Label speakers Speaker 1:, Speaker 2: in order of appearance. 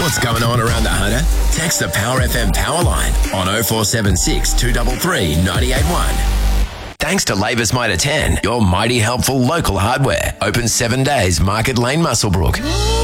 Speaker 1: what's going on around the Hunter? Text the Power FM power line on 0476 233 981. Thanks to Labour's Mitre 10, your mighty helpful local hardware. Open 7 days, Market Lane, Muswellbrook.